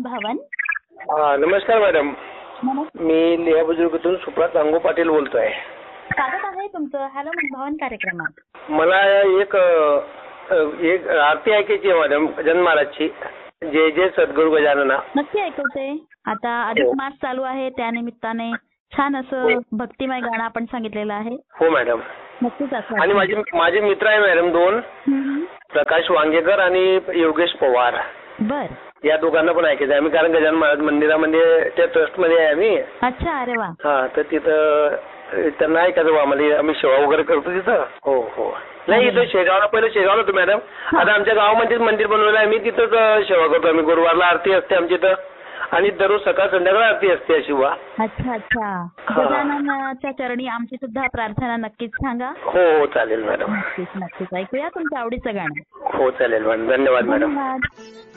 भावन. नमस्कार मॅडम. नमस्कार. मी लिहा बुजुर्गतून सुप्रात अंगो पाटील बोलतोय. स्वागत आहे तुमचं हॅलो मन भावन कार्यक्रमात. मला एक आरती ऐकायची आहे मॅडम, जन्माराची. जय जय सद्गुरू गजानना. नक्की ऐकवते. आता अधिक मास चालू आहे, त्यानिमित्ताने छान असं भक्तिमय गाणं आपण सांगितलेलं आहे. हो मॅडम. नक्कीच असं. आणि माझे मित्र आहे मॅडम दोन, प्रकाश वांगेकर आणि योगेश पवार. बर. या दोघांना पण ऐकायचं आहे आम्ही, कारण गजानन महाराज मंदिरामध्ये त्या ट्रस्ट मध्ये आहे आम्ही. अच्छा. अरे वा. तर तिथं त्यांना ऐकायचं आम्हाला, आम्ही सेवा वगैरे करतो तिथं. हो हो. नाही, इथं शेगावला, पहिलं शेगावला होतो मॅडम. आता आमच्या गावामध्येच मंदिर बनवलं आहे, आम्ही तिथंच सेवा करतो. आम्ही गुरुवारला आरती असते आमची इथं, आणि दररोज सकाळ संध्याकाळ आरती असते अशी. वा. अच्छा अच्छा. गजाननाच्या चरणी आमची सुद्धा प्रार्थना नक्कीच सांगा. हो हो चालेल मॅडम. नक्कीच नक्कीच ऐकूया तुमच्या आवडीचं गाणं. हो चालेल मॅडम. धन्यवाद मॅडम. धन्यवाद.